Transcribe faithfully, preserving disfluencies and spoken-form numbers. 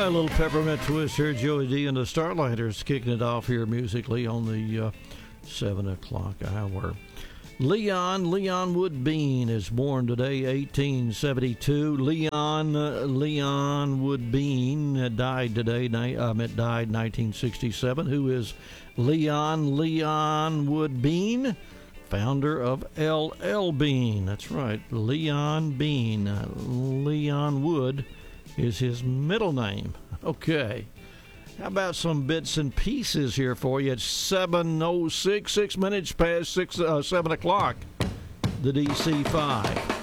A little peppermint twist here, Joey D and the Starlighters kicking it off here musically on the uh, seven o'clock hour. Leon, Leon Woodbean is born today, eighteen seventy-two. Leon, uh, Leon Woodbean died today, um, it died nineteen sixty-seven. Who is Leon, Leon Woodbean? Founder of L L Bean. That's right, Leon Bean. Uh, Leon Wood is his middle name. Okay. How about some bits and pieces here for you? It's seven oh six, six minutes past six, uh, seven o'clock. The D C five.